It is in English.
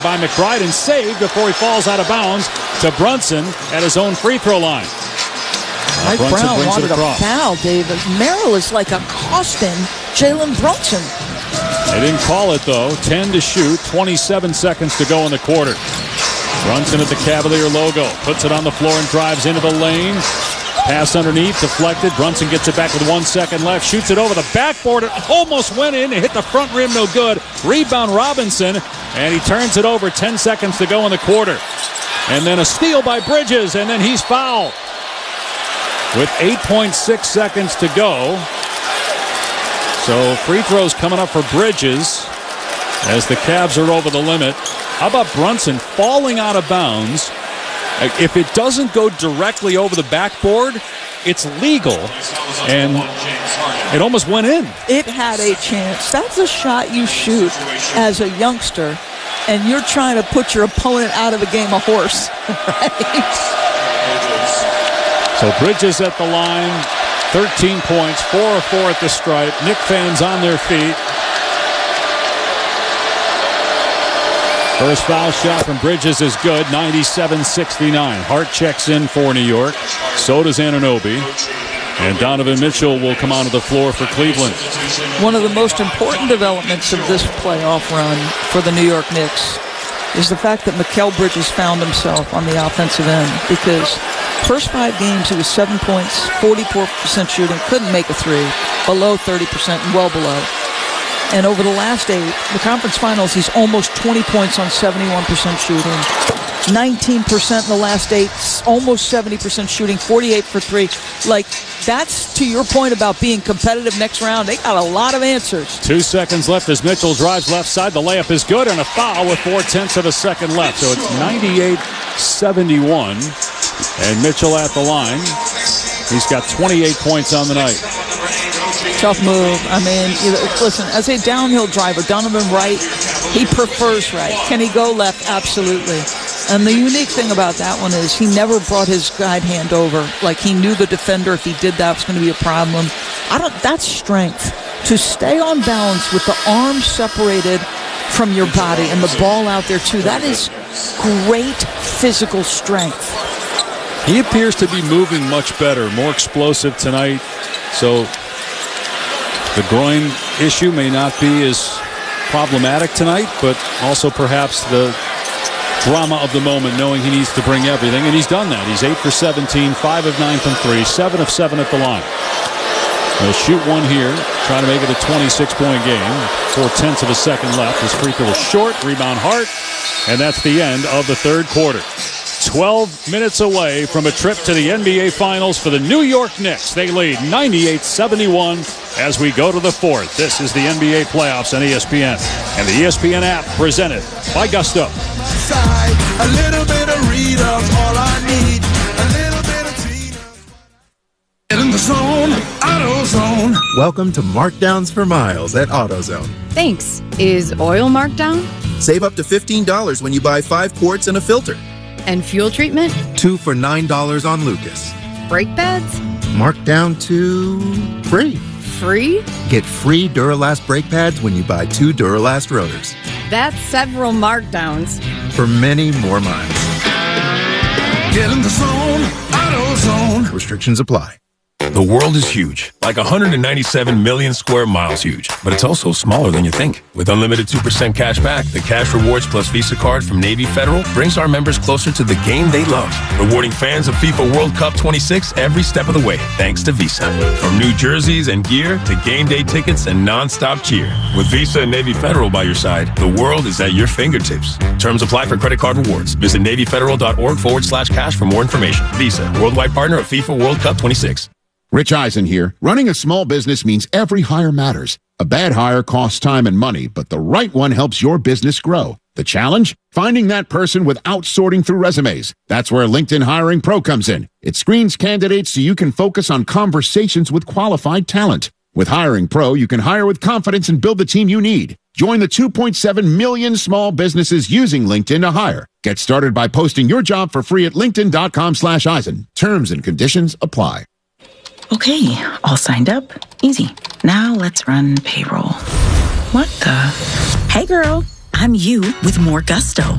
by McBride and saved before he falls out of bounds to Brunson at his own free throw line. Mike Brown wanted a foul, David. Merrill is like accosting Jalen Brunson. They didn't call it, though. 10 to shoot, 27 seconds to go in the quarter. Brunson at the Cavalier logo, puts it on the floor and drives into the lane. Pass underneath, deflected. Brunson gets it back with 1 second left, shoots it over the backboard. It almost went in. It hit the front rim, no good. Rebound Robinson, and he turns it over. 10 seconds to go in the quarter. And then a steal by Bridges, and then he's fouled. With 8.6 seconds to go. So free throws coming up for Bridges as the Cavs are over the limit. How about Brunson falling out of bounds? If it doesn't go directly over the backboard, it's legal. And it almost went in. It had a chance. That's a shot you shoot as a youngster, and you're trying to put your opponent out of the game of horse. Right? So Bridges at the line, 13 points, 4 of 4 at the stripe. Knick fans on their feet. First foul shot from Bridges is good, 97-69. Hart checks in for New York. So does Anunoby. And Donovan Mitchell will come onto the floor for Cleveland. One of the most important developments of this playoff run for the New York Knicks is the fact that Mikal Bridges found himself on the offensive end, because first 5 games he was 7 points, 44% shooting, couldn't make a three, below 30% and well below. And over the last 8, the conference finals, he's almost 20 points on 71% shooting. 19% in the last 8, almost 70% shooting, 48 for 3. Like, that's to your point about being competitive next round. They got a lot of answers. 2 seconds left as Mitchell drives left side. The layup is good, and a foul with 4/10 of a second left. So it's 98-71. And Mitchell at the line. He's got 28 points on the night. Tough move. I mean, listen, as a downhill driver, Donovan Wright, he prefers right. Can he go left? Absolutely. And the unique thing about that one is he never brought his guide hand over. Like, he knew the defender, if he did that, was going to be a problem. That's strength. To stay on balance with the arms separated from your body and the ball out there, too, that is great physical strength. He appears to be moving much better, more explosive tonight. So the groin issue may not be as problematic tonight, but also perhaps the drama of the moment, knowing he needs to bring everything, and he's done that. He's 8 for 17, 5 of 9 from 3, 7 of 7 at the line. He'll shoot one here, trying to make it a 26-point game. 4/10 of a second left. His free throw is short, rebound Hart, and that's the end of the third quarter. 12 minutes away from a trip to the NBA Finals for the New York Knicks. They lead 98-71 as we go to the fourth. This is the NBA playoffs on ESPN and the ESPN app, presented by Gusto. A little bit of Rita's all I need. A little bit of Tina. Get in the zone, AutoZone. Welcome to Markdowns for Miles at AutoZone. Thanks. Is oil marked down? Save up to $15 when you buy 5 quarts and a filter. And fuel treatment? 2 for $9 on Lucas. Brake pads? Marked down to free. Free? Get free Duralast brake pads when you buy 2 Duralast rotors. That's several markdowns. For many more miles. Get in the zone, AutoZone. Restrictions apply. The world is huge, like 197 million square miles huge, but it's also smaller than you think. With unlimited 2% cash back, the Cash Rewards Plus Visa card from Navy Federal brings our members closer to the game they love, rewarding fans of FIFA World Cup 26 every step of the way, thanks to Visa. From new jerseys and gear to game day tickets and non-stop cheer. With Visa and Navy Federal by your side, the world is at your fingertips. Terms apply for credit card rewards. Visit NavyFederal.org/cash for more information. Visa, worldwide partner of FIFA World Cup 26. Rich Eisen here. Running a small business means every hire matters. A bad hire costs time and money, but the right one helps your business grow. The challenge? Finding that person without sorting through resumes. That's where LinkedIn Hiring Pro comes in. It screens candidates so you can focus on conversations with qualified talent. With Hiring Pro, you can hire with confidence and build the team you need. Join the 2.7 million small businesses using LinkedIn to hire. Get started by posting your job for free at linkedin.com/Eisen. Terms and conditions apply. Okay, all signed up. Easy. Now let's run payroll. What the? Hey, girl. I'm you with more gusto.